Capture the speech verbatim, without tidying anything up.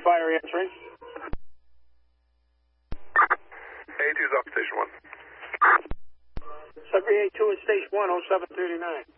Fire answering. A two's up, station one. Sudbury A two is station one, oh seven thirty-nine.